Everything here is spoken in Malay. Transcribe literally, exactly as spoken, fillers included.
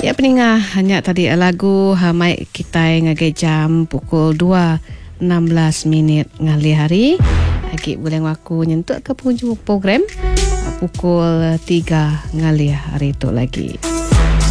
Ya peningah, hanya tadi lagu Hamai kita ngagai jam pukul dua enam belas minit ngali hari. Lagi boleh aku nyentuk ke penghujung program pukul tiga ngali hari itu lagi.